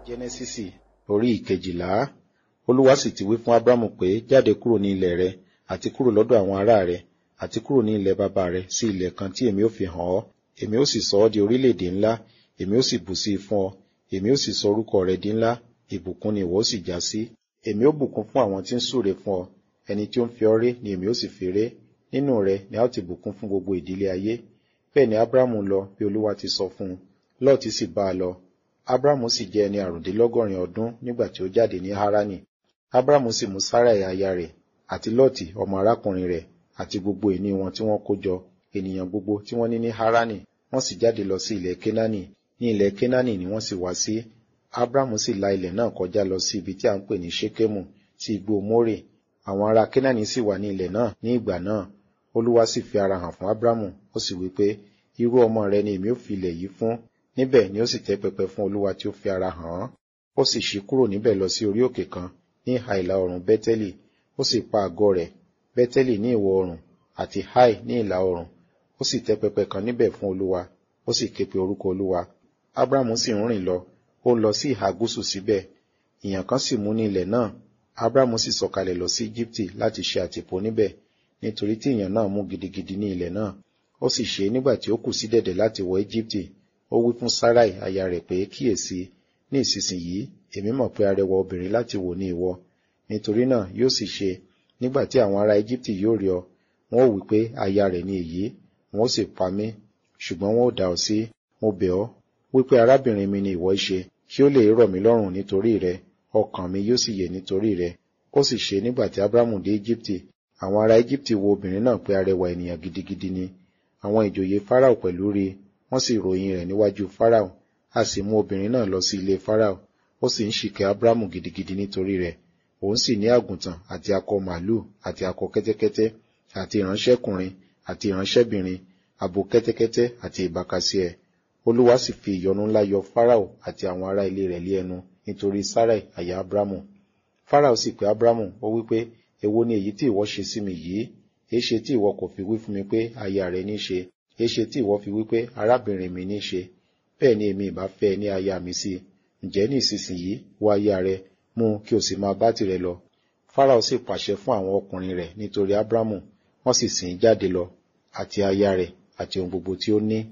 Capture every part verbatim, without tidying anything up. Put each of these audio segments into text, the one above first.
Jẹ́nẹ́sísì orí ìkejìlá. Olúwa sì ti wí fún Ábrámù pé, jáde kúrò ní ilẹ̀ rẹ àti kúrò lọ́dọ̀ àwọn ará rẹ àti kúrò ní ilẹ̀ baba rẹ sí ilẹ̀ kan tí èmi ó fi hàn ọ́. Èmi ó sì sọ ọ́ di orílẹ̀-èdè ńlá, èmi ó sì bù sí i fún ọ, èmi ó sì sọ orúkọ rẹ di ńlá, ìbùkún ni ìwọ ó sì já sí. Èmi ó bùkún fún àwọn tí ń súre fún ọ, ẹni tí ó ń fi ọ́ ré ni èmi ó sì fi ré. Nínú rẹ ni a ó ti bùkún fún gbogbo ìdílé ayé. Bẹ́ẹ̀ ni Ábrámù lọ bí Olúwa ti sọ fún un, Lọ́ọ̀tì sì bá a lọ. Ábrámù sì jẹ́ ẹni àrùndínlọ́gọ́rin ọdún nígbà tí ó jáde ní Háránì. Ábrámù sì mú Sáráì aya rẹ̀ àti Lọ́ọ̀tì ọmọ arákùnrin rẹ̀ àti gbogbo ìní wọn tí wọ́n kó jọ, ènìyàn gbogbo tí wọ́n ní ní Háránì, wọ́n sì jáde lọ sí ilẹ̀ Kénáánì. Ní ilẹ̀ Kénáánì ni wọ́n sì wá sí. Ábrámù sì la ilẹ̀ náà kọjá lọ sí ibi tí à ń pè ní Ṣékémù, sí igbó Mórè. Àwọn ará Kénáánì sì wà ní ilẹ̀ náà ní ìgbà náà. Olúwa sì fi ara hàn fún Ábrámù, ó sì wí pé, irú ọmọ rẹ ni èmi ó fi ilẹ̀ yìí fún. Níbẹ̀ ni ó sì tẹ́ pẹpẹ fún Olúwa tí ó fi ara hàn án. Ó sì ṣí kúrò níbẹ̀ lọ sí orí òkè kan ní ìhà ìlà oòrùn Bẹ́tẹ́lì. Ó sì pa àgọ́ rẹ̀, Bẹ́tẹ́lì ní ìwọ̀ oòrùn àti Hai ní ìlà oòrùn. Ó sì tẹ́ pẹpẹ kan níbẹ̀ fún Olúwa, ó sì ké pe orúkọ Olúwa. Ábrámù sì ń rìn lọ, ó lọ sí ìhà gúúsù síbẹ̀. Ìyàn kan sì mú ní ilẹ̀ náà. Ábrámù sì sọ̀kalẹ̀ lọ sí Íjíbítì láti ṣe àtìpó níbẹ̀, nítorí tí ìyàn náà mú gidigidi ní ilẹ̀ náà. Ó sì ṣe nígbà tí ó kù sí dẹ̀dẹ̀ láti wọ Íjíbítì, ó wí fún Sáráì aya rẹ̀ pé, kíyèsí, ní ìsinsìnyí èmi mọ̀ pé arẹwà obìnrin láti wò ní ìwọ. Nítorí náà yóò sì ṣe, nígbà tí àwọn ará Íjíbítì yóò rí ọ, wọn ó wí pé aya rẹ̀ ni èyí, wọn ó sì pa mí, ṣùgbọ́n wọn ó dá ọ sí. Mo bẹ̀ ọ́, wí pé arábìnrin mi ni ìwọ ṣe, kí ó lè rọ̀ mí lọ́rùn nítorí rẹ, ọkàn mi yóò sì yè nítorí rẹ. Ó sì ṣe nígbà tí Ábrámù dé Íjíbítì, àwọn ará Íjíbítì wo obìnrin náà pé arẹwà ènìyàn gidigidi ni. Àwọn ìjòyè Fáráò pẹ̀lú rí, wọ́n sì ròyìn rẹ̀ níwájú Fáráò. A sì mú obìnrin náà lọ sí ilé Fáráò, ó sì ń ṣìkẹ́ Ábrámù gidigidi nítorí rẹ̀. Òun sì ní àgùntàn àti akọ màlúù àti akọ kẹ́tẹ́kẹ́tẹ́ àti ìránṣẹ́kùnrin àti ìránṣẹ́bìnrin, abo kẹ́tẹ́kẹ́tẹ́ àti ìbákasíẹ̀. Olúwa sì fi ìyọnu ńlá yọ Fáráò àti àwọn ará ilé rẹ̀ lé ẹnu nítorí Sáráì aya Ábrámù. Fáráò sì pè Ábrámù, ó wí pé, èwo ni èyí tí ìwọ ṣe sí mi yìí? Èéṣe tí ìwọ kò fi wí fún mi pé aya rẹ ní ṣe? Èéṣe tí ìwọ fi wí pé arábìnrin mi ní ṣe? Bẹ́ẹ̀ ni èmi ìbá fẹ́ ní aya mi sí. Ǹjẹ́ ní ìsinsìnyí wá aya rẹ, mú kí o sì máa bá tirẹ̀ lọ. Fáráò sì pàṣẹ fún àwọn ọkùnrin rẹ̀ nítorí Ábrámù, wọ́n sì sìn ín jáde lọ, àti aya rẹ̀ àti ohun gbogbo tí ó ní.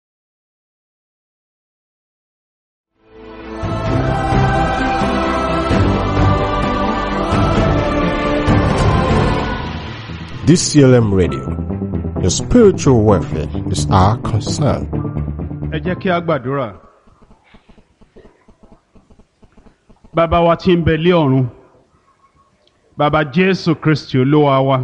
D C L M Radio, your spiritual welfare is our concern. Ẹ jẹ́ kí a gbàdúrà. Bàbá wa tí ń bẹ lé ọ̀run, Bàbá Jésù Kristi Olúwa wa,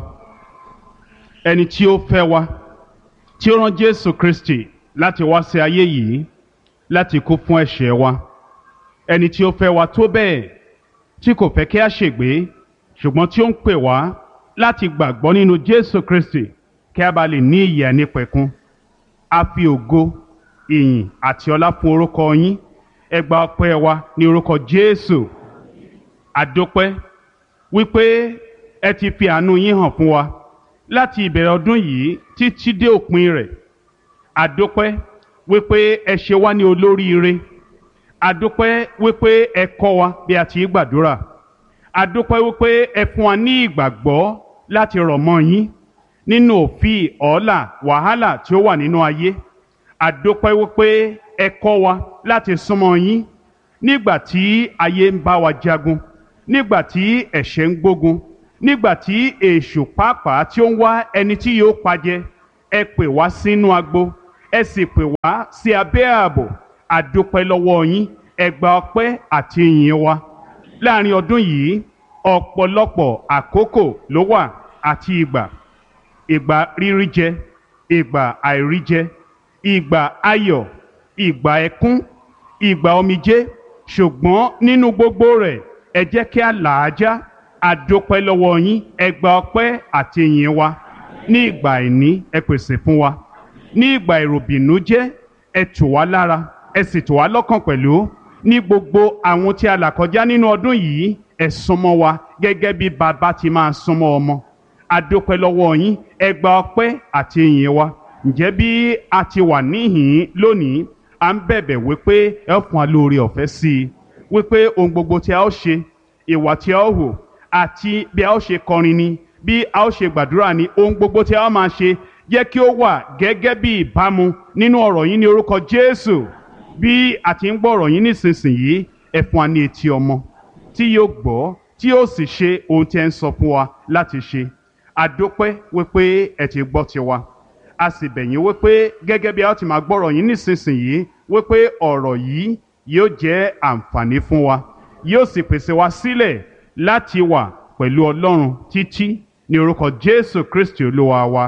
ẹni tí ó fẹ́ wa, tí ó rán Jésù Kristi láti wá sí ayé yìí, láti kú fún ẹ̀ṣẹ̀ wa, ẹni tí ó fẹ́ wa tó bẹ́ẹ̀, tí kò fẹ́ kí a ṣègbé, ṣùgbọ́n tí ó ń pè wá láti gbàgbọ́ nínú Jésù Kristi kí a bá lè ní ìyè àìnípẹ̀kun. A fi ògo, ìyìn àti ọlá fún orúkọ yín. Ẹ gba ọpẹ́ wa ní orúkọ Jésù. Àdúpẹ́ wípé ẹ ti fi àánú yín hàn fún wa láti ìbẹ̀rẹ̀ ọdún yìí títí dé òpin rẹ̀. Àdúpẹ́ wípé ẹ ṣe wá ní olóríire. Àdúpẹ́ wípé ẹ kọ́ wa bí a ti gbàdúrà. Àdúpẹ́ wípé ẹ fún wa ní ìgbàgbọ́ láti rọ̀ mọ́ yín nínú òfin ọ̀ọ́là wàhálà tí ó wà nínú ayé. Àdúpẹ́ wípé ẹ kọ́ wa láti súnmọ́ yín nígbà tí ayé ń bá wa jagun, nígbà tí ẹ̀ṣẹ̀ ń gbógun, nígbà tí èṣù pàápàá tí ó ń wá ẹni tí yóò pajẹ. Ẹ pè wá sínú agbo, ẹ sì pè wá sí abẹ́ ààbò. Àdúpẹ́ lọ́wọ́ yín, ẹ gba ọpẹ́ àti ìyìn wa. Láàrin ọdún yìí, ọ̀pọ̀lọpọ̀ àkókò ló wà àti ìgbà. Ìgbà rírí jẹ, ìgbà àìrí jẹ, ìgbà ayọ̀, ìgbà ẹkún, ìgbà omijé. Ṣùgbọ́n nínú gbogbo rẹ̀, ẹ jẹ́ kí a là á já. Àdúpẹ́ lọ́wọ́ yín, ẹ gba ọpẹ́ àti ìyìn wa. Ní ìgbà àìní, ẹ pèsè fún wa. Ní ìgbà ìròbìnújẹ́, ẹ tù wá lára, ẹ sì tù wá lọ́kàn pẹ̀lú. Ní gbogbo àwọn tí a là kọjá nínú ọdún yìí, ẹ súnmọ́ wa gẹ́gẹ́ bí bàbá ti máa súnmọ́ ọmọ. Àdúpẹ́ lọ́wọ́ yín, ẹ gba ọpẹ́ àti ìyìn wa. Ǹjẹ́ bí a ti wà níhìn-ín lónìí, à ń bẹ̀bẹ̀ wípé ẹ fún wa lórí ọ̀fẹ́ sí i. wípé ohun gbogbo tí a ó ṣe, ìwà tí a ó hù, àti bí a ó ṣe kọrin ni, bí a ó ṣe gbàdúrà ni, ohun gbogbo tí a ó máa ṣe jẹ́ kí ó wà gẹ́gẹ́ bí ìbámu nínú ọ̀rọ̀ yín ní orúkọ Jésù. Bí a ti ń gbọ́ ọ̀rọ̀ yín nísinsìnyí, ẹ fún wa ní etí ọmọ tí yóò gbọ́, tí yóò sì ṣe ohun tí ẹ ń sọ fún wa láti ṣe. A dúpẹ́ wípé ẹ ti gbọ́ tiwa. A sì bẹ̀ yín wípé gẹ́gẹ́ bí a ti máa gbọ́ ọ̀rọ̀ yín nísinsìnyí, wípé ọ̀rọ̀ yìí yóò jẹ́ àǹfààní fún wa, yóò sì pèsè wa sílẹ̀ láti wà pẹ̀lú Ọlọ́run títí ní orúkọ Jésù Kristi Olúwa wa.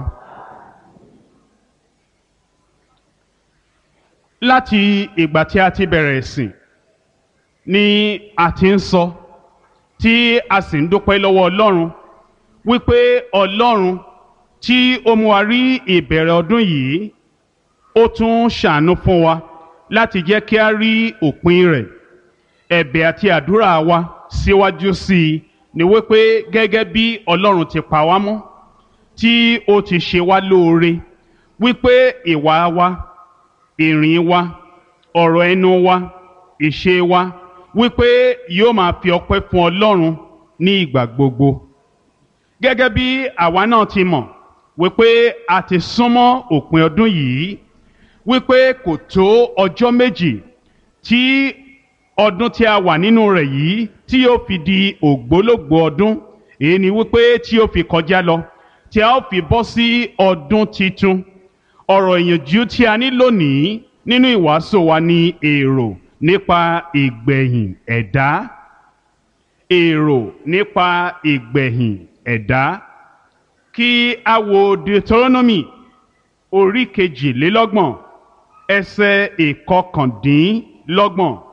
Láti ìgbà tí a ti bẹ̀rẹ̀ ìsìn ni a ti ń sọ tí a sì ń dúpẹ́ lọ́wọ́ Ọlọ́run wípé Ọlọ́run tí ó mú wa rí ìbẹ̀rẹ̀ ọdún yìí, ó tún ṣàánú fún wa láti jẹ́ kí a rí òpin rẹ̀. Ẹ̀bẹ̀ àti àdúrà wa síwájú sí i ni wípé gẹ́gẹ́ bí Ọlọ́run ti pa wá mọ́, tí ó ti ṣe wá lóore, wípé ìwà wa, ìrìn wa, ọ̀rọ̀ ẹnu wa, ìṣe wa, wípé yóò máa fi ọpẹ́ fún Ọlọ́run ní ìgbà gbogbo. Gẹ́gẹ́ bí àwa náà ti mọ̀ wípé a ti súnmọ́ òpin ọdún yìí, wípé kò tó ọjọ́ méjì tí ọdún tí a wà nínú rẹ̀ yìí tí yóò fi di ògbólógbòó ọdún, èyí ni wípé tí yóò fi kọjá lọ, tí a ó fi bọ́ sí ọdún titun. Ọ̀rọ̀ ìyànjú tí a ní lónìí nínú ìwàásù wa ni èrò nípa ìgbẹ̀yìn ẹ̀dá. Èrò nípa ìgbẹ̀yìn ẹ̀dá. Kí a wo Deuteronomy orí kejìlélọ́gbọ̀n ẹsẹ̀ ìkọkàndínlọ́gbọ̀n.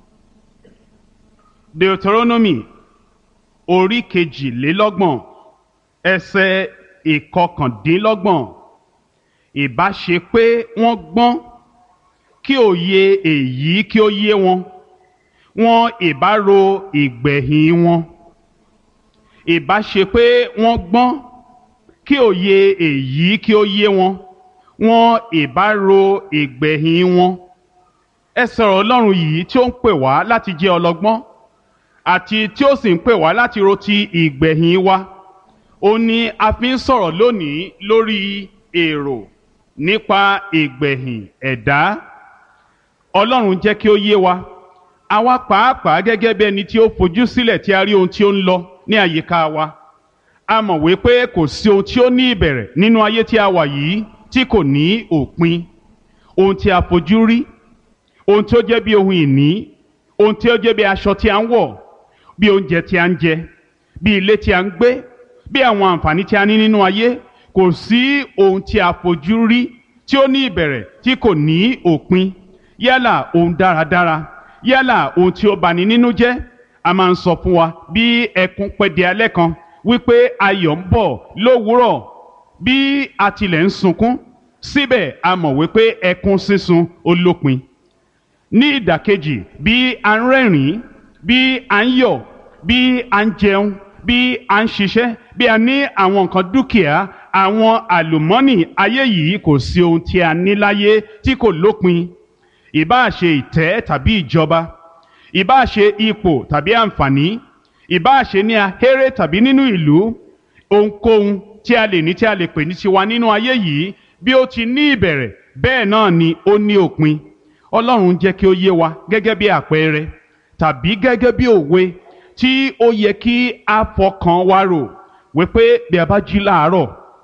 Deuteronomy orí kejìlélọ́gbọ̀n ẹsẹ̀ ìkọkàndínlọ́gbọ̀n. Ìbá ṣe pé wọ́n gbọ́n kí òye èyí kí ó yé wọn, wọn ìbá ro ìgbẹ̀yìn wọn. Ìbá ṣe pé wọ́n gbọ́n kí òye èyí kí ó yé wọn, wọn ìbá ro ìgbẹ̀yìn wọn. Ẹ sọ̀rọ̀ Ọlọ́run yìí tí ó ń pè wá láti jẹ́ ọlọ́gbọ́n àti tí ó sì ń pè wá láti ro ti ìgbẹ̀yìn wa. Ó ní a fi ń sọ̀rọ̀ lónìí lórí èrò nípa ìgbẹ̀yìn ẹ̀dá. Ọlọ́run jẹ́ kí ó yé wa, àwa pàápàá gẹ́gẹ́ bí ẹni tí ó fojú sílẹ̀ tí a rí ohun tí ó ń lọ ní àyíká wa. A mọ̀ wípé kò sí ohun tí ó ní ìbẹ̀rẹ̀ nínú ayé tí a wà yìí tí kò ní òpin. Ohun tí a fojú rí, ohun tí ó jẹ́ bí ohun ìní, ohun tí ó jẹ́ bí aṣọ tí a ń wọ̀, bí oúnjẹ tí a ń jẹ, bí ilé tí a ń gbé, bí àwọn àǹfààní tí a ní nínú ayé, kò sí ohun tí a fojú rí tí ó ní ìbẹ̀rẹ̀ tí kò ní òpin. Yálà ohun dáradára, yálà ohun tí ó bani nínú jẹ́. A máa ń sọ fún wa bí ẹkún pẹ́ di alẹ́ kan wípé ayọ̀ ń bọ̀ lówùúrọ̀. Bí a tilẹ̀ ń sunkún, síbẹ̀ a mọ̀ wípé ẹkún sísun ó lópin. Ní ìdàkejì, bí a ń rẹ́rìn-ín, bí a ń yọ̀, bí a ń jẹun, bí a ń ṣiṣẹ́, bí a ní àwọn nǹkan dúkìá, àwọn àlùmọ́nì ayé yìí, kò sí ohun tí a ní láyé tí kò lópin. Ìbáà ṣe ìtẹ́ tàbí ìjọba, ìbáà ṣe ipò tàbí àǹfààní, ìbáà ṣe ní ahéré tàbí nínú ìlú, ohunkóhun tí a lè ní tí a lè pè ní tiwa nínú ayé yìí, bí ó ti ní ìbẹ̀rẹ̀ bẹ́ẹ̀ náà ni ó ní òpin. Ọlọ́run jẹ́ kí ó yé wa gẹ́gẹ́ bí àpẹẹrẹ tàbí gẹ́gẹ́ bí òwe tí ó yẹ kí a fọkàn wa rò wípé bí a bá jí láàárọ̀,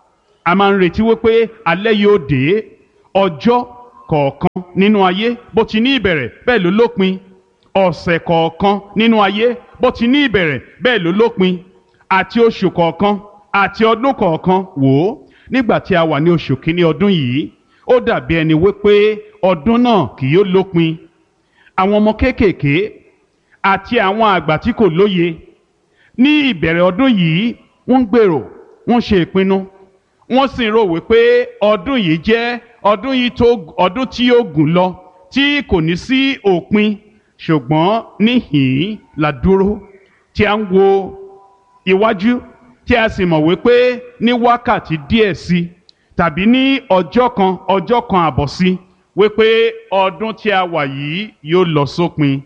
a máa ń retí wípé alẹ́ yóò dé. Ọjọ́ kọ̀ọ̀kan nínú ayé bó ti ní ìbẹ̀rẹ̀ bẹ́ẹ̀ ló lópin. Ọ̀sẹ̀ kọ̀ọ̀kan nínú ayé bó ti ní ìbẹ̀rẹ̀ bẹ́ẹ̀ ló lópin. Àti oṣù kọ̀ọ̀kan àti ọdún kọ̀ọ̀kan. Wò ó, nígbà tí a wà ní oṣù kínní ọdún yìí, ó dàbí ẹni wípé ọdún náà kì yóò lópin. Àwọn ọmọ kéékèèké àti àwọn àgbà tí kò lóye ní ìbẹ̀rẹ̀ ọdún yìí, wọ́n ń gbèrò, wọ́n ṣe ìpinnu, wọ́n sì ń rò wípé ọdún yìí jẹ́ ọdún yìí tó ọdún tí yóò gùn lọ, tí kò ní sí òpin. Ṣùgbọ́n níhìn-ín la dúró tí a ń wo iwájú, tí a sì mọ̀ wípé ní wákàtí díẹ̀ sí tàbí ní ọjọ́ kan ọjọ́ kan àbọ̀ sí, wípé ọdún tí a wà yìí yóò lọ sópin.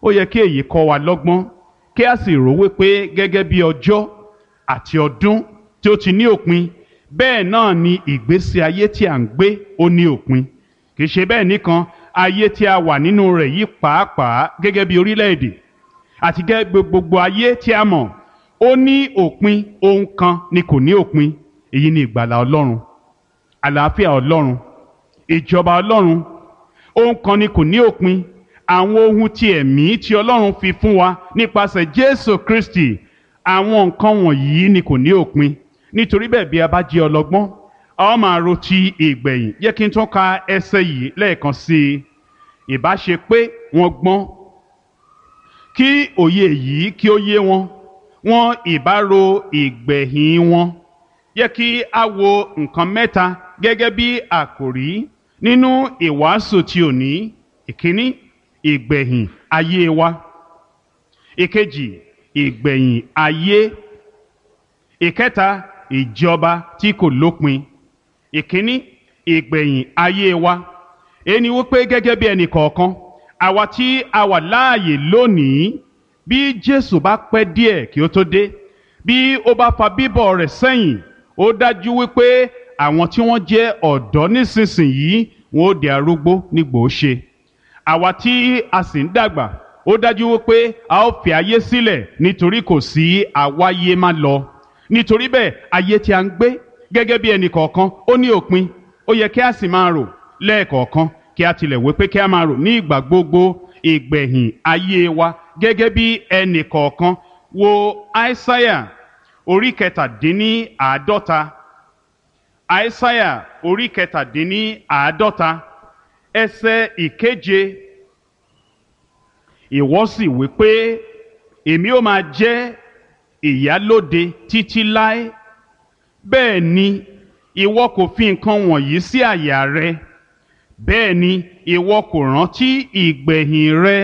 ó yẹ kí èyí kọ́ wa lọ́gbọ́n kí a sì rò wípé gẹ́gẹ́ bí ọjọ́ àti ọdún tí ó ti ní òpin bẹ́ẹ̀ náà ni ìgbésí ayé tí à ń gbé ó ní òpin. Kì í ṣe bẹ́ẹ̀ nìkan, ayé tí a wà nínú rẹ̀ yìí pàápàá gẹ́gẹ́ bí orílẹ̀-èdè àti gẹ́gẹ́ gbogbo ayé tí a mọ̀ ó ní òpin. Ohun kan ni kò ní òpin, èyí ni ìgbàlà Ọlọ́run, àlàáfíà Ọlọ́run, ìjọba Ọlọ́run. Ohun kan ni kò ní òpin, àwọn ohun ti ẹ̀mí tí Ọlọ́run fi fún wa nípasẹ̀ Jésù Kristi, àwọn nǹkan wọ̀nyí ni kò ní òpin. Nítorí bẹ́ẹ̀ bí a bá jẹ́ ọlọ́gbọ́n, a ó máa ro ti ìgbẹ̀yìn. Jẹ́ kí n tún ka ẹsẹ̀ yìí lẹ́ẹ̀kan sí i. Ìbá ṣe pé wọ́n gbọ́n, kí òye yìí kí ó yé wọn, wọn ìbá ro ìgbẹ̀yìn wọn. Jẹ́ kí a wo nǹkan mẹ́ta gẹ́gẹ́ bí àkòrí nínú ìwàásù ti òní. Ìkíní, ìgbẹ̀yìn ayé wa. Ìkejì, ìgbẹ̀yìn ayé. Ìkẹta, ìjọba tí kò lópin. Ìkíní, ìgbẹ̀yìn ayé wa. Ẹni wípé gẹ́gẹ́ bí ẹnì kọ̀ọ̀kan, àwa tí a wà láàyè lónìí, bí Jésù bá pẹ́ díẹ̀ kí ó tó dé, bí ó bá fa bíbọ̀ rẹ̀ sẹ́yìn, ó dájú wípé àwọn tí wọ́n jẹ́ ọ̀dọ́ nísinsìnyí wọn ó di arúgbó nígbò ó ṣe. Àwa tí a sì ń dàgbà, ó dájú wípé a ó fi ayé sílẹ̀ nítorí kò sí àwáyé má lọ. Nítorí bẹ́ẹ̀ ayé tí a ń gbé gẹ́gẹ́ bí ẹnì kọ̀ọ̀kan ó ní òpin. Ó yẹ kí a sì máa rò lẹ́ẹ̀kọ̀ọ̀kan kí a tilẹ̀ wí pé kí a máa rò ní ìgbà gbogbo ìgbẹ̀yìn ayé wa gẹ́gẹ́ bí ẹnì kọ̀ọ̀kan. Wo Aísáyà orí kẹtàdínní àádọ́ta. Aísáyà orí kẹtàdínní àádọ́ta ẹsẹ̀ ìkeje. Ìwọ sì wí pé èmi ó máa jẹ́ ìyálóde títí láé. Bẹ́ẹ̀ ni ìwọ kò fi nǹkan wọ̀nyí sí àyà rẹ, bẹ́ẹ̀ ni ìwọ kò rántí ìgbẹ̀yìn rẹ.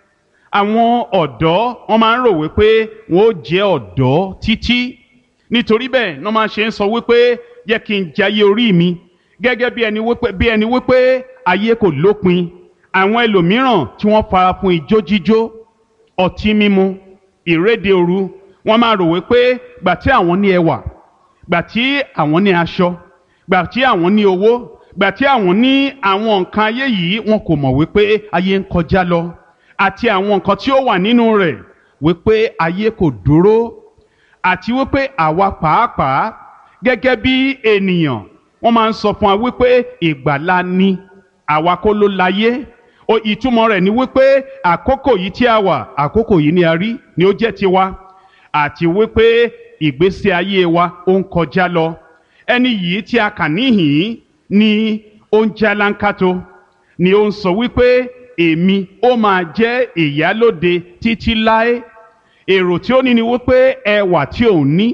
Àwọn ọ̀dọ́ wọ́n máa ń rò wípé wọ́n ó jẹ́ ọ̀dọ́ títí. Nítorí bẹ́ẹ̀ wọ́n máa ṣe ń sọ wípé jẹ́ kí n jayé orí mi, gẹ́gẹ́ bí ẹni wípé bí ẹni wípé ayé kò lópin. Àwọn ẹlòmíràn tí wọ́n fara fún ijó jíjó, ọtí mímu, ìréde òru, wọ́n máa rò wípé gbà tí àwọn ní ẹwà, gbà tí àwọn ní aṣọ, gbà tí àwọn ní owó, gbà tí àwọn ní àwọn nǹkan ayé yìí, wọn kò mọ̀ wípé ayé ń kọjá lọ, àti àwọn nǹkan tí ó wà nínú rẹ̀, wípé ayé kò dúró, àti wípé àwa pàápàá gẹ́gẹ́ bí ènìyàn wọ́n máa ń sọ fún wa wípé ìgbàlà ni, àwa kọ́ ló láyé. O ìtumọ̀ rẹ̀ ni wípé àkókò yìí tí a wà, àkókò yìí ni a rí, ni ó jẹ́ tiwa, àti wípé ìgbésí ayé wa ó ń kọjá lọ. Ẹni yìí tí a kà níhìn ni ó ń jálánkátó, ni ó ń sọ wípé èmi ó máa jẹ́ ìyálóde títí láé. Èrò tí ó ní ni wípé ẹwà tí òun ní,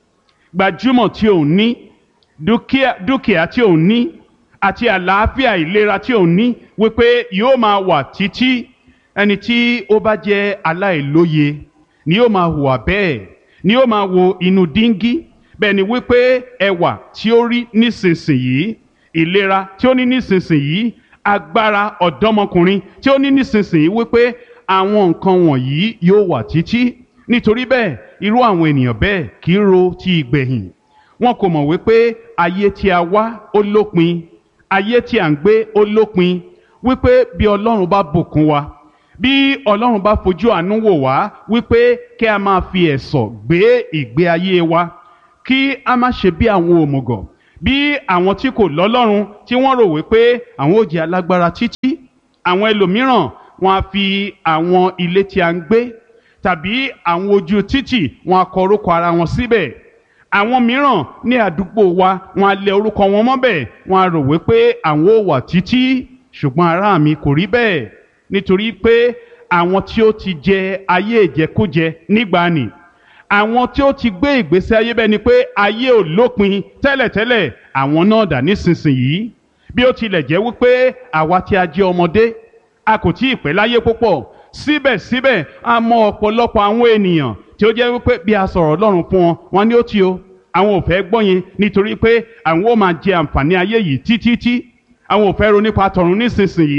gbajúmọ̀ tí òun ní, dúkìá dúkìá tí òun ní, àti àlàáfíà ìlera tí òun ní, wípé yóò máa wà títí. Ẹni tí ó bá jẹ́ aláìlóye ni yóò máa hùwà bẹ́ẹ̀, ni yóò máa wo inú díngí. Bẹ́ẹ̀ ni wípé ẹwà tí ó rí nísinsìnyí, ìlera tí ó ní nísinsìnyí, agbára ọ̀dọ́mọkùnrin tí ó ní nísinsìnyí, wípé àwọn nǹkan wọ̀nyí yóò wà títí. Nítorí bẹ́ẹ̀ irú àwọn ènìyàn bẹ́ẹ̀ kì í ro ti ìgbẹ̀yìn. Wọn kò mọ̀ wípé ayé tí a wá ó lópin, ayé tí à ń gbé ó lópin, wípé bí Ọlọ́run bá bùkún wa, bí Ọlọ́run bá fojú àánú wò wá, wípé kí a máa fi ẹ̀sọ̀ gbé ìgbé ayé wa, kí a má ṣe bí àwọn òmùgọ̀, bí àwọn tí kò lọ́lọ́run tí wọ́n rò wípé àwọn ó jẹ́ alágbára títí. Àwọn ẹlòmíràn wọ́n á fi àwọn ilé tí a ń gbé tàbí àwọn ojú títì wọ́n á kọ orúkọ ara wọn síbẹ̀. Àwọn mìíràn ní àdúgbò wa wọ́n á lẹ orúkọ wọn mọ́bẹ̀, wọ́n á rò wípé àwọn ó wà títí. Ṣùgbọ́n ará mi, kò rí bẹ́ẹ̀, nítorí pé àwọn tí ó ti jẹ ayé ìjẹkújẹ nígbàanì, àwọn tí ó ti gbé ìgbésí ayé bẹ́ẹ̀ ni pé ayé ò lópin tẹ́lẹ̀tẹ́lẹ̀, àwọn náà dà nísinsìnyí. Bí ó tilẹ̀ jẹ́ wípé àwa tí a jẹ́ ọmọdé, a kò tí ì pẹ́ láyé púpọ̀, síbẹ̀síbẹ̀ a mọ ọ̀pọ̀lọpọ̀ àwọn ènìyàn tí ó jẹ́ wípé bí a sọ̀rọ̀ Ọlọ́run fún wọn, wọn ní ó ti o, àwọn ò fẹ́ gbọ́ yẹn, nítorí pé àwọn ó máa jẹ àǹfààní ayé yìí títí tí àwọn ò fẹ́ ro nípa tọ̀run nísinsìnyí.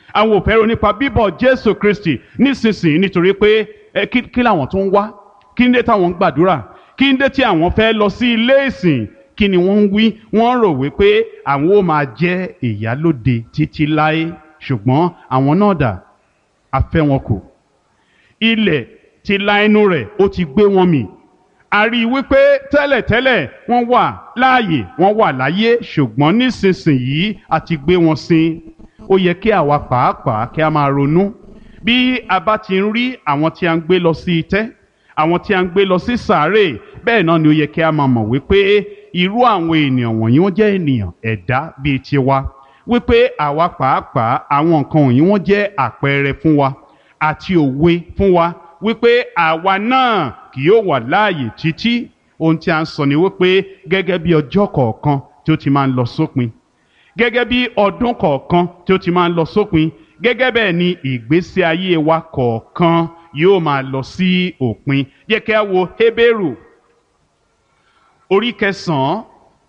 àwọn ò fẹ́ ronú nípa bíbọ̀ Jésù Kristi nísinsìnyí nítorí pé ẹ kí kí làwọn tó ń wá, kí ń dé táwọn ń gbàdúrà, kí ń dé tí àwọn fẹ́ lọ sí ilé ìsìn, kí ni wọ́n ń wí? Wọ́n rò wípé àwọn ó máa jẹ́ ìyálóde títí láé, ṣùgbọ́n àwọn náà dà, a fẹ́ wọn kù. Ilẹ̀ ti la ẹnu rẹ̀, ó ti gbé wọn mì. A rí i wípé tẹ́lẹ̀tẹ́lẹ̀ wọ́n wà láàyè, wọ́n wà láyé, ṣùgbọ́n nísinsìnyí a ti gbé wọn sin. Ó yẹ kí àwa pàápàá kí a máa ronú bí a bá ti ń rí àwọn tí a ń gbé lọ sí itẹ́, àwọn tí a ń gbé lọ sí sàárè, bẹ́ẹ̀ náà ni ó yẹ kí a máa mọ̀ wípé irú àwọn ènìyàn wọ̀nyí wọ́n jẹ́ ènìyàn ẹ̀dá bíi tiwa, wípé àwa pàápàá àwọn nǹkan wọ̀nyí wọ́n jẹ́ àpẹẹrẹ fún wa àti òwe fún wa, wípé àwa náà kì yóò wà láàyè títí. Ohun tí a ń sọ ni wípé gẹ́gẹ́ bí ọjọ́ kọ̀ọ̀kan tí ó ti máa ń lọ sópin, gẹ́gẹ́ bí ọdún kọ̀ọ̀kan tí ó ti máa ń lọ sópin, gẹ́gẹ́ bẹ́ẹ̀ ni ìgbésí ayé wa kọ̀ọ̀kan yóò máa lọ sí òpin. Jẹ́ kí a wo Hébérù orí kẹsàn-án,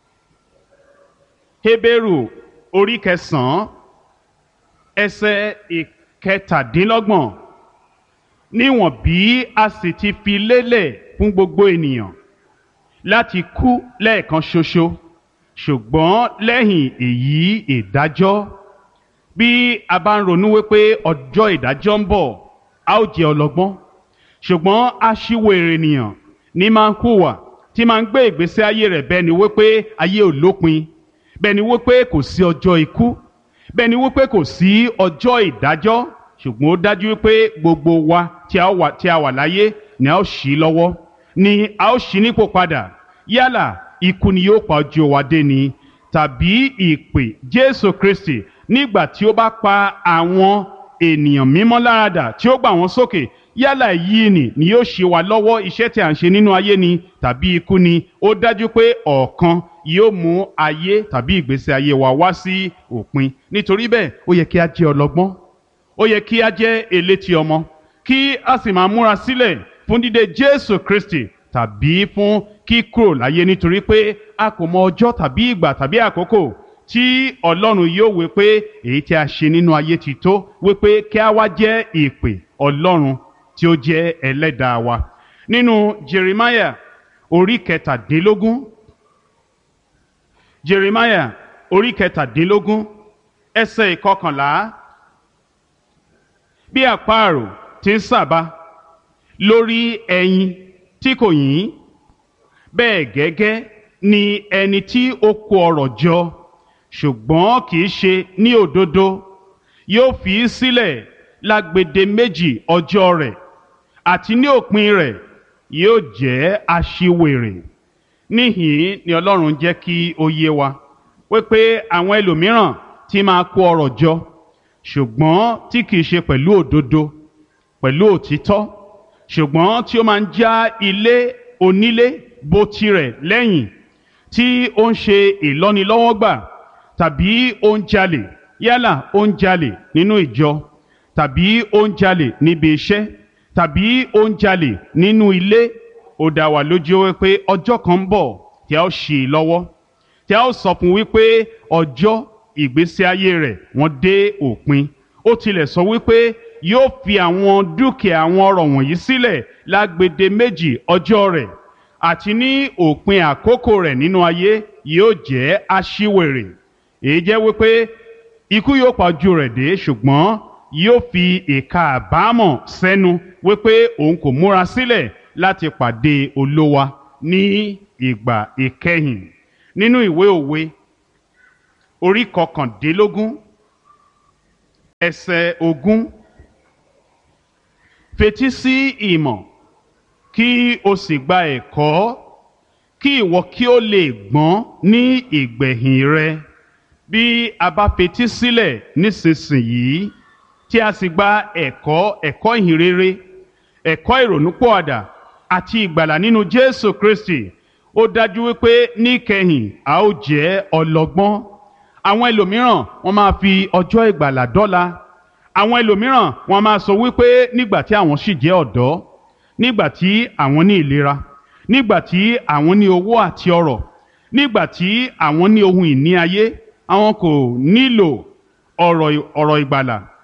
Hébérù orí kẹsàn-án ẹsẹ̀ ìkẹtàdínlọ́gbọ̀n. Níwọ̀n bí a sì ti fi lélẹ̀ fún gbogbo ènìyàn láti kú lẹ́ẹ̀kan ṣoṣo, ṣùgbọ́n lẹ́yìn èyí ìdájọ́. Bí a bá ń ronú wípé ọjọ́ ìdájọ́ ń bọ̀, a ó jẹ́ ọlọ́gbọ́n, ṣùgbọ́n aṣiwèrè ènìyàn ní máa ń hùwà tí máa ń gbé ìgbésí ayé rẹ̀ bẹ́ẹ̀ ni wípé ayé ò lópin, bẹ́ẹ̀ ni wípé kò sí ọjọ́ ikú, bẹ́ẹ̀ ni wípé kò sí ọjọ́ ìdájọ́. Ṣùgbọ́n ó dájú wípé gbogbo wa tí a wà tí a wà láyé ni a ó ṣí lọ́wọ́, ni a ó ṣí nípò padà. Yálà ikú ni yóò pa ojú wa dé ni, tàbí ìpè Jésù Kristi nígbà tí ó bá pa àwọn ènìyàn mímọ́ láradà tí ó gbà wọ́n sókè. Yálà èyí ni ni yóò ṣe wa lọ́wọ́ iṣẹ́ tí a ń ṣe nínú ayé ni, tàbí ikú ni. Ó dájú pé ọ̀kan yóò mú ayé tàbí ìgbésí ayé wa wá sí òpin. Nítorí bẹ́ẹ̀ ó yẹ kí a jẹ́ ọlọ́gbọ́n, ó yẹ kí a jẹ́ elétí ọmọ, kí a sì máa múra sílẹ̀ fún dídé Jésù Kristi tàbí fún kíkúrò láyé, nítorí pé a kò mọ ọjọ́ tàbí ìgbà tàbí àkókò tí Ọlọ́run yóò wí pé èyí tí a ṣe nínú ayé ti tó, wí pé kí a wá jẹ́ ìpè Ọlọ́run tí ó jẹ́ ẹlẹ́dàá wa. Nínú Jeremiah orí kẹtàdínlógún, Jeremiah orí kẹtàdínlógún ẹsẹ̀ ìkọkànlá. Bí àparò ti ń sàbà lórí ẹyin tí kò yín, bẹ́ẹ̀ gẹ́gẹ́ ni ẹni tí ó kó ọrọ̀ jọ ṣùgbọ́n kì í ṣe ní òdodo yóò fi í sílẹ̀ lágbede méjì ọjọ́ rẹ̀, àti ní òpin rẹ̀ yóò jẹ́ aṣiwèrè. Níhìn ni Ọlọ́run jẹ́ kí ó yé wa wípé àwọn ẹlòmíràn tí máa kó ọrọ̀ jọ ṣùgbọ́n tí kìí ṣe pẹ̀lú òdodo, pẹ̀lú òtítọ́, ṣùgbọ́n tí ó máa ń já ilé onílé bó tirẹ̀ lẹ́yìn, tí ó ń ṣe ìlọ́nilọ́wọ́gbà, tàbí ó ń jalè, yálà ó ń jalè nínú ìjọ, tàbí ó ń jalè níbi iṣẹ́, tàbí ó ń jalè nínú ilé. Ó dá wa lójú wípé ọjọ́ kan ń bọ̀ tí a ó ṣì í lọ́wọ́, tí a ó sọ fún wípé ọjọ́ ìgbésí ayé rẹ̀ wọ́n dé òpin. Ó tilẹ̀ sọ wípé yóò fi àwọn dúkìá àwọn ọrọ̀ wọ̀nyí sílẹ̀ lágbede méjì ọjọ́ rẹ̀, àti ní òpin àkókò rẹ̀ nínú ayé yóò jẹ́ aṣiwèrè. Èyí jẹ́ wípé ikú yóò pa ojú rẹ̀ dé, ṣùgbọ́n yóò fi ìka àbámọ̀ sẹ́nu wípé òun kò múra sílẹ̀ láti pàdé Olúwa ní ìgbà ìkẹyìn. Nínú ìwé Òwe orí kọkàndínlógún ẹsẹ̀ ogún. Fetí sí ìmọ̀ kí o sì gba ẹ̀kọ́, kí ìwọ kí o lè gbọ́n ní ìgbẹ̀yìn rẹ. Bí a bá fetí sílẹ̀ nísinsìnyí tí a sì gba ẹ̀kọ́ ẹ̀kọ́ ìhìnrere, ẹ̀kọ́ ìrònúpìwàdà àti ìgbàlà nínú Jésù Kristi, ó dájú wípé níkẹyìn a ó jẹ́ ọlọ́gbọ́n. Àwọn ẹlòmíràn wọ́n máa fi ọjọ́ ìgbàlà dọ́là. Àwọn ẹlòmíràn wọ́n máa sọ wípé nígbà tí àwọn sì jẹ́ ọ̀dọ́, nígbà tí àwọn ní ìlera, nígbà tí àwọn ní owó àti ọrọ̀, nígbà tí àwọn ní ohun ìní ayé, àwọn kò nílò ọ̀rọ̀ ọ̀rọ̀ ìgbàlà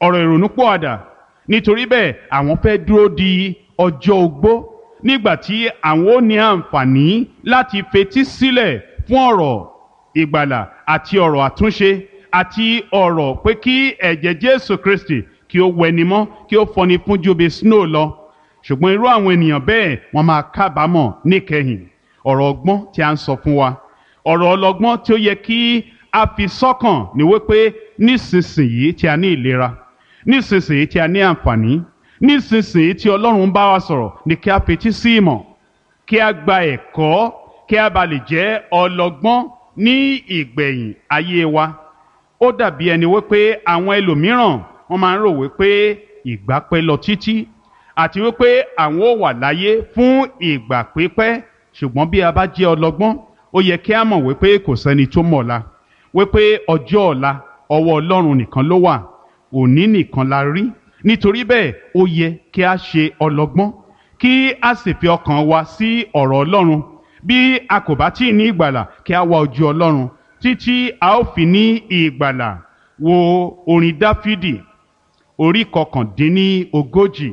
ọ̀rọ̀ ìrònúpìwàdà. Nítorí bẹ́ẹ̀ àwọn fẹ́ dúró di ọjọ́ ogbó nígbà tí àwọn ó ní àǹfààní láti fetí sílẹ̀ fún ọ̀rọ̀ ìgbàlà àti ọ̀rọ̀ àtúnṣe àti ọ̀rọ̀ pé kí ẹ̀jẹ̀ Jésù Kristi kí ó wẹni mọ́, kí ó fọni fún ju bí snow lọ. Ṣùgbọ́n irú àwọn ènìyàn bẹ́ẹ̀ wọ́n máa kábàámọ̀ níkẹyìn. Ọ̀rọ̀ ọgbọ́n tí a ń sọ fún wa, ọ̀rọ̀ ọlọ́gbọ́n tí ó yẹ kí a fi sọ́kàn ní wípé nísinsìnyí tí a ní ìlera, nísinsìnyí tí a ní àǹfààní, nísinsìnyí tí Ọlọ́run bá wa sọ̀rọ̀ ni kí a fetí sí ìmọ̀, kí a gba ẹ̀kọ́, kí a bá lè jẹ́ ọlọ́gbọ́n ní ìgbẹ̀yìn ayé wa. Ó dàbí ẹni wípé àwọn ẹlòmíràn wọ́n máa ń rò wípé ìgbà pẹ́ lọ títí àti wípé àwọn ò wà láyé fún ìgbà pípẹ́. Ṣùgbọ́n bí a bá jẹ́ ọlọ́gbọ́n, ó yẹ kí a mọ̀ wípé kò sẹ́ni tó mọ̀ ọ̀la, wípé ọjọ́ ọ̀la ọwọ́ Ọlọ́run nìkan ló wà, òní nìkan la rí. Nítorí bẹ́ẹ̀ ó yẹ kí a ṣe ọlọ́gbọ́n, kí a sì fi ọkàn wa sí ọ̀rọ̀ Ọlọ́run. Bí a kò bá tí ì ní ìgbàlà, kí a wá ojú Ọlọ́run títí a ó fi ní ìgbàlà. Wo orin Dáfídì orí kọkàndínní ogójì.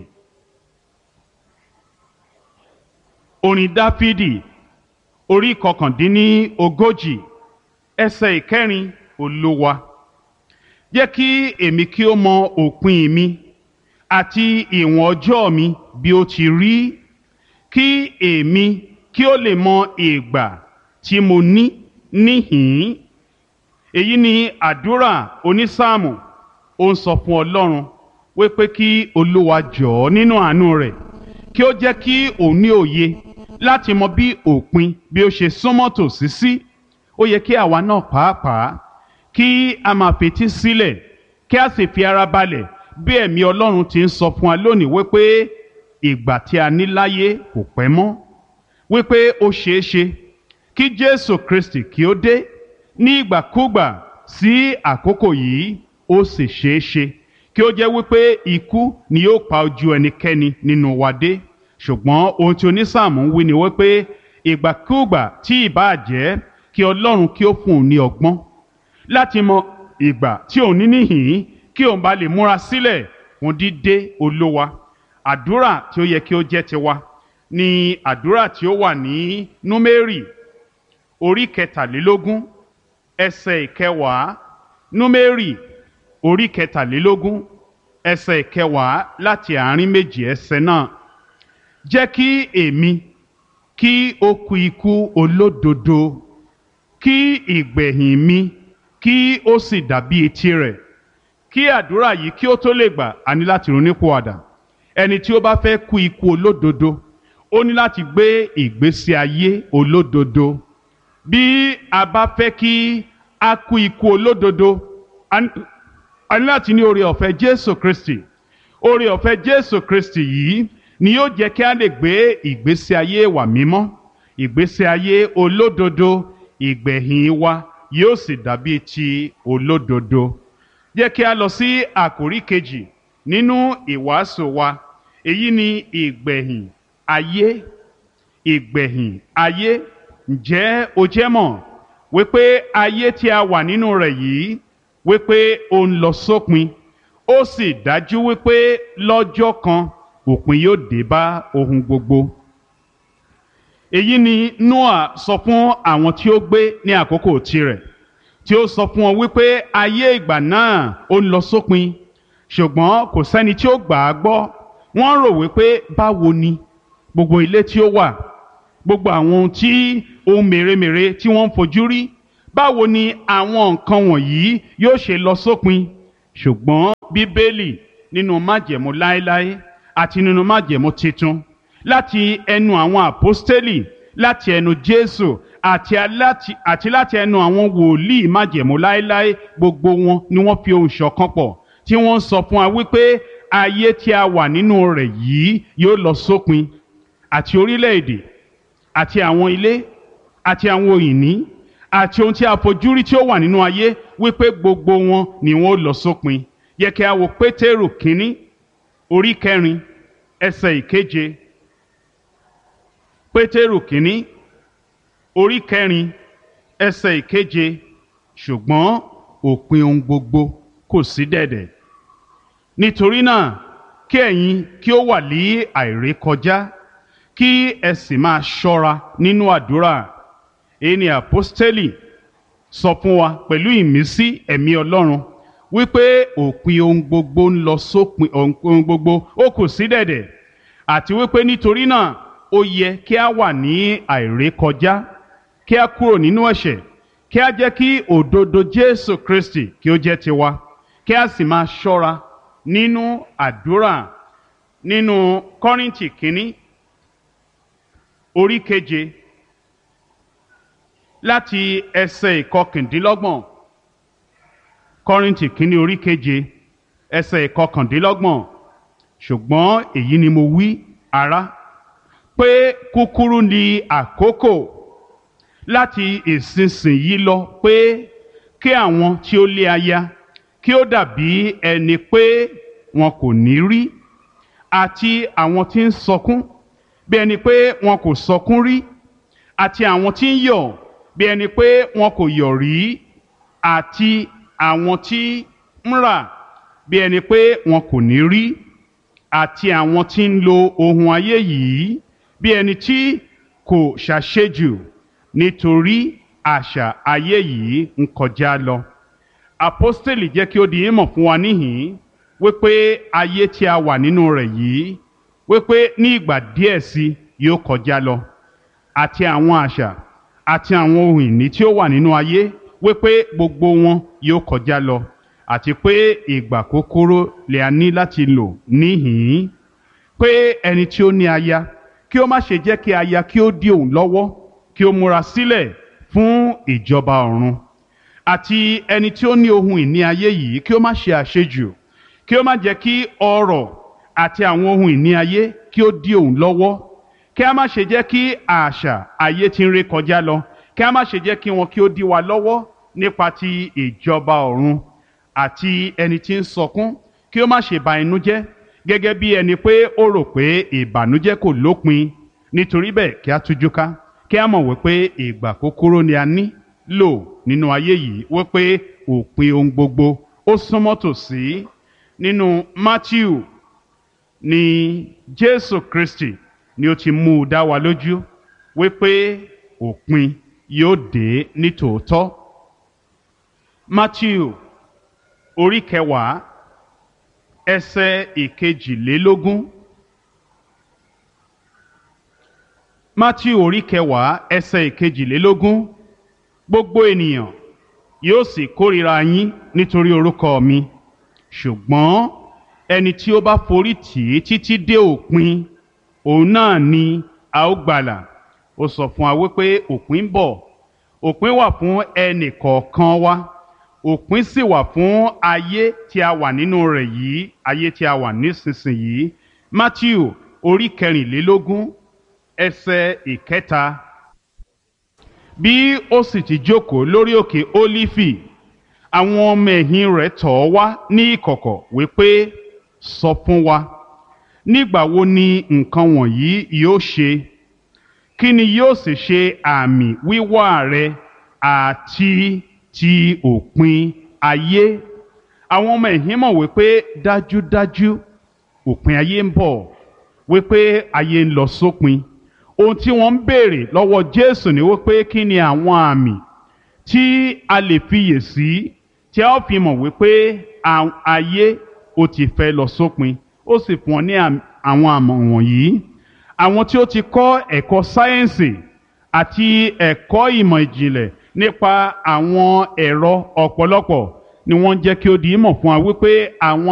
Orin Dáfídì orí kọkàndínní ogójì ẹsẹ̀ ìkẹrin. Olúwa, jẹ́ kí èmi kí ó mọ òpin mi àti ìwọ̀n ọjọ́ mi bí ó ti rí, kí èmi kí ó lè mọ ìgbà tí mo ní níhìn-ín. Èyí ni àdúrà onísáàmù. Ó ń sọ fún Ọlọ́run wípé kí Olúwa jọ̀ọ́ nínú àánú rẹ̀ kí ó jẹ́ kí òun ní òye láti mọ bí òpin bí ó ṣe súnmọ́ tòsí sí. Ó yẹ kí àwa náà pàápàá kí a máa fetí sílẹ̀, kí a sì fi ara balẹ̀ bí ẹ̀mí Ọlọ́run ti ń sọ fún wa lónìí wípé ìgbà tí a ní láyé kò pẹ́ mọ́, wípé ó ṣeé ṣe kí Jésù Kristi kí ó dé ní ìgbàkúgbà sí àkókò yìí. Ó sì ṣeé ṣe kí ó jẹ́ wípé ikú ni yóò pa ojú ẹnikẹ́ni nínú wa dé. Ṣùgbọ́n ohun tí onísáàmù ń wí ni wípé ìgbàkúgbà tí ìbáà jẹ́, kí Ọlọ́run kí ó fún un ní ọgbọ́n láti mọ ìgbà tí òun ní níhìn-ín, kí òun bá lè múra sílẹ̀ fún dídé Olúwa. Àdúrà tí ó yẹ kí ó jẹ́ tiwa ni àdúrà tí ó wà ní Númérì orí kẹtàlélógún ẹsẹ̀ ìkẹwàá. Númérì orí kẹtàlélógún ẹsẹ̀ ìkẹwàá láti àárín méjì ẹsẹ̀ náà. Jẹ́ kí èmi kí ó kú ikú olódodo, kí ìgbẹ̀yìn mi kí ó sì dàbí etí rẹ̀. Kí àdúrà yìí kí ó tó lè gbà, a ní láti ronúpìwàdà. Ẹni tí ó bá fẹ́ kú ikú olódodo, ó ní láti gbé ìgbésí ayé olódodo. Bí a bá fẹ́ kí a kú ikú olódodo, a ní láti ní oore ọ̀fẹ́ Jésù Kristi. Oore ọ̀fẹ́ Jésù Kristi yìí ni yóò jẹ́ kí a lè gbé ìgbésí ayé wa mímọ́, ìgbésí ayé olódodo. Ìgbẹ̀yìn wa yóò sì dàbí ti olódodo. Jẹ́ kí a lọ sí àkòrí kejì nínú ìwàásù wa. Èyí ni ìgbẹ̀yìn ayé. Ìgbẹ̀yìn ayé. Ǹjẹ́ o jẹ́ mọ̀ wípé ayé tí a wà nínú rẹ̀ yìí wípé ó ń lọ sópin? Ó sì dájú wípé lọ́jọ́ kan òpin yóò dé bá ohun gbogbo. Èyí ni Nóà sọ fún àwọn tí ó gbé ní àkókò tirẹ̀, tí ó sọ fún wọn wípé ayé ìgbà náà ó ń lọ sópin. Ṣùgbọ́n kò sẹ́ni tí ó gbà á gbọ́. Wọ́n rò wípé báwo ni gbogbo ilé tí ó wà, gbogbo àwọn ohun tí ohun mèremère tí wọ́n ń fojú rí, báwo ni àwọn nǹkan wọ̀nyí yóò ṣe lọ sópin? Ṣùgbọ́n Bíbélì nínú májẹ̀mú láéláé àti nínú májẹ̀mú titun, láti ẹnu àwọn àpọ́stélì, láti ẹnu Jésù àti láti àti láti ẹnu àwọn wòlíì májẹ̀mú láéláé, gbogbo wọn ni wọ́n fi ohùn ṣọ̀kan pọ̀ tí wọ́n ń sọ fún wa wípé ayé tí a wà nínú rẹ̀ yìí yóò lọ sópin. Àti orílẹ̀-èdè àti àwọn ilé àti àwọn òyìnbí àti ohun tí a fojú rí tí ó wà nínú ayé, wípé gbogbo wọn ni wọn ó lọ sópin. Yẹ kí a wo Pétérù kínní orí kẹrin ẹsẹ̀ ìkeje. Pétérù kínní orí kẹrin ẹsẹ̀ ìkeje. Ṣùgbọ́n òpin ohun gbogbo kò sí dẹ̀dẹ̀. nítorí náà kí ẹ̀yin kí ó wà ní àìrékọjá kí ẹ sì máa ṣọ́ra nínú àdúrà. èyí ni àpọ́stélì sọ fún wa pẹ̀lú ìmísí ẹ̀mí Ọlọ́run wípé òpin ohun gbogbo ń lọ sópin, ohun gbogbo ó kù sí dẹ̀dẹ̀, àti wípé nítorí náà ó yẹ kí a wà ní àìrékọjá, kí a kúrò nínú ẹ̀ṣẹ̀, kí a jẹ́ kí òdodo Jésù Kristi kí ó jẹ́ tiwa, kí a sì máa ṣọ́ra nínú àdúrà. Nínú Kọ́ríńtì kínní orí keje láti ẹsẹ̀ ìkọkàndínlọ́gbọ̀n. Kọ́ríńtì kínní orí keje ẹsẹ̀ ìkọkàndínlọ́gbọ̀n. ṣùgbọ́n èyí ni mo wí, ará, pé kúkúrú ni àkókò láti ìsinsìnyí lọ pé kí àwọn tí ó lé aya kí ó dàbí ẹni pé wọn kò ní rí, àti àwọn tí ń sọkún bí ẹni pé wọn kò sọkún rí, àti àwọn tí ń yọ̀ bí ẹni pé wọn kò yọ̀ rí, àti àwọn tí ń rà bí ẹni pé wọn kò ní rí, àti àwọn tí ń lo ohun ayé yìí bí ẹni tí kò ṣàṣejù, nítorí àṣà ayé yìí ń kọjá lọ. Àpọ́stélì jẹ́ kí ó di ìmọ̀ fún wa níhìn-ín wípé ayé tí a wà nínú rẹ̀ yìí wípé ní ìgbà díẹ̀ sí yóò kọjá lọ, àti àwọn àṣà àti àwọn ohun ìní tí ó wà nínú ayé wípé gbogbo wọn yóò kọjá lọ, àti pé ìgbà kúkúrú lè a ní láti lò níhìn-ín. Pé ẹni tí ó ní aya kí ó má ṣe jẹ́ kí aya kí ó dí òun lọ́wọ́, kí ó múra sílẹ̀ fún ìjọba ọ̀run. Àti ẹni tí ó ní ohun ìní ayé yìí kí ó má ṣe àṣejù, kí ó má jẹ́ kí ọrọ̀ àti àwọn ohun ìní ayé kí ó dí òun lọ́wọ́, kí a má ṣe jẹ́ kí àṣà ayé tí ń ré kọjá lọ, kí a má ṣe jẹ́ kí wọn kí ó dí wa lọ́wọ́ nípa ti ìjọba ọ̀run. Àti ẹni tí ń sọkún kí ó má ṣe ba inú jẹ́, gẹ́gẹ́ bí ẹni pé ó rò pé ìbànújẹ́ kò lópin. Nítorí bẹ́ẹ̀ kí a tújú ká, kí a mọ̀ wípé ìgbà kúkúrú ni a ní lò nínú ayé yìí, wípé òpin ohun gbogbo ó súnmọ́ tòsí. Nínú Mátíù ni Jésù Kristi ni ó ti mú u dá wa lójú wípé òpin yóò dé ní tòótọ́. Mátíù orí kẹwàá ẹsẹ̀ ìkejìlélógún. Mátíù orí kẹwàá ẹsẹ̀ ìkejìlélógún. Gbogbo ènìyàn yóò sì kórìíra yín nítorí orúkọ mi, ṣùgbọ́n ẹni tí ó bá forí tì í títí dé òpin, òun náà ni a ó gbàlà. Ó sọ fún wa wípé òpin ń bọ̀. Òpin wà fún ẹnì kọ̀ọ̀kan wa. Òpin sì wà fún ayé tí a wà nínú rẹ̀ yìí, ayé tí a wà nísinsìnyí. Mátíù orí kẹrìnlélógún ẹsẹ̀ ìkẹta. Bí ó sì ti jókòó lórí òkè Ólífì, àwọn ọmọ ẹ̀yìn rẹ̀ tọ̀ ọ́ wá ní ìkọ̀kọ̀ wípé, sọ fún wa, nígbà wo ni nǹkan wọ̀nyí yóò ṣe? Kí ni yóò sì ṣe àmì wíwá rẹ àti ti òpin ayé? Àwọn ọmọ ẹ̀yìn mọ̀ wípé dájúdájú òpin ayé ń bọ̀, wípé ayé ń lọ sópin. Ohun tí wọ́n ń béèrè lọ́wọ́ Jésù ni wípé kí ni àwọn àmì tí a lè fiyè sí tí a ó fi mọ̀ wípé ayé ó ti fẹ́ lọ sópin. Ó sì fún wọn ní àwọn àmọ̀ wọ̀nyí. Àwọn tí ó ti kọ́ ẹ̀kọ́ sáyẹ́ǹsì àti ẹ̀kọ́ ìmọ̀ ìjìnlẹ̀ nípa àwọn ẹ̀rọ ọ̀pọ̀lọpọ̀ ni wọ́n jẹ́ kí ó di ìmọ̀ fún wa wípé àwọn